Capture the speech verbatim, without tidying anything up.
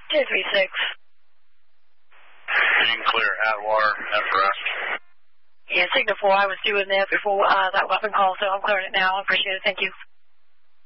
J three six. Being clear, Atwater, at rest. Yeah, Signal four, I was doing that before uh, that weapon call, so I'm clearing it now. I appreciate it. Thank you.